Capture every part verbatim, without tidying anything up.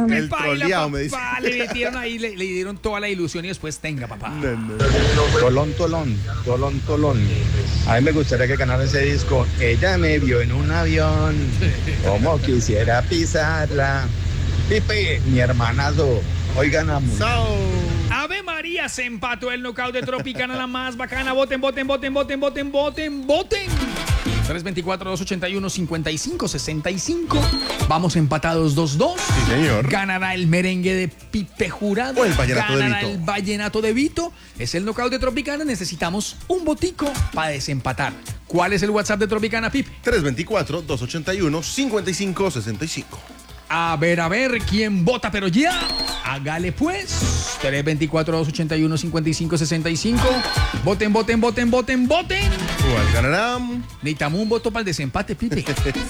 Pipe, El paila, troleado, me dice. papá, le metieron ahí, le, le dieron toda la ilusión y después tenga, papá. No, no. Tolón, tolón, tolón, tolón. A mí me gustaría que ganara ese disco. Ella me vio en un avión, como quisiera pisarla. Pipe, mi hermanazo, hoy ganamos. Sao. Ave María, se empató el knockout de Tropicana, la más bacana. Voten, voten, voten, voten, voten, voten, voten. tres veinticuatro, doscientos ochenta y uno, cincuenta y cinco, sesenta y cinco. Vamos empatados dos dos. Sí, señor. Ganará el merengue de Pipe Jurado. O el vallenato de Ganará Vito. el vallenato de Vito. Es el knockout de Tropicana. Necesitamos un botico para desempatar. ¿Cuál es el WhatsApp de Tropicana, Pipe? tres veinticuatro, doscientos ochenta y uno, cincuenta y cinco, sesenta y cinco. A ver, a ver, ¿quién vota? Pero ya, hágale pues. tres veinticuatro, doscientos ochenta y uno, cincuenta y cinco, sesenta y cinco. Voten, voten, voten, voten, voten. ¿Cuál ganará? Necesitamos un voto para el desempate, Pipe.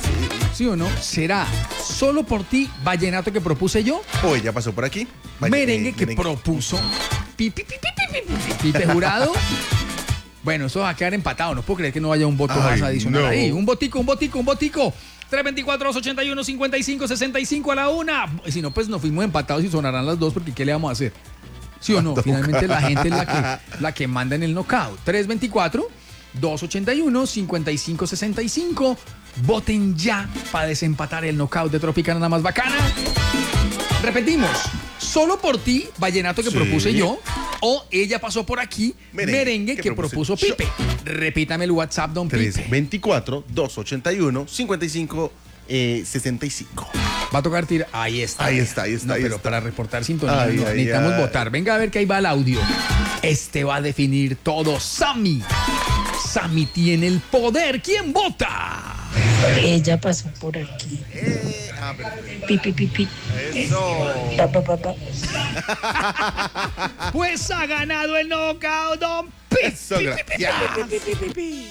¿Sí o no? ¿Será solo por ti vallenato que propuse yo? O ella pasó por aquí. Vaya, Merengue eh, que merengue. propuso Pipe, Pipe, Pipe, Pipe, Pipe Jurado. Bueno, eso va a quedar empatado. No puedo creer que no haya un voto Ay, más adicional no. ahí. Un botico, un botico, un botico. tres veinticuatro, doscientos ochenta y uno, cincuenta y cinco, sesenta y cinco a la una. Si no, pues nos fuimos empatados y sonarán las dos porque ¿qué le vamos a hacer? ¿Sí o no? Finalmente la gente es la que, la que manda en el knockout. tres veinticuatro, doscientos ochenta y uno, cincuenta y cinco, sesenta y cinco. Voten ya para desempatar el knockout de Tropicana, la más bacana. Repetimos. Solo por ti, vallenato que Sí. propuse yo. O ella pasó por aquí, merengue, Merengue que, que propuso propuse yo. Pipe. Repítame el WhatsApp, don tres Pipe. veinticuatro, doscientos ochenta y uno, cincuenta y cinco, sesenta y cinco. Va a tocar tirar. Ahí está. Ahí está, ahí está, No, ahí pero está. para reportar sintonía Ay, no, ay, necesitamos ay. votar. Venga a ver que ahí va el audio. Este va a definir todo. Sammy. Sammy tiene el poder. ¿Quién vota? Ella pasó por aquí. Eh, ah, perfecto. Pi, pi, pi, pi. Eso. Pa, pa, pa, pa. Pues ha ganado el knockout, don Pipe. Eso, gracias.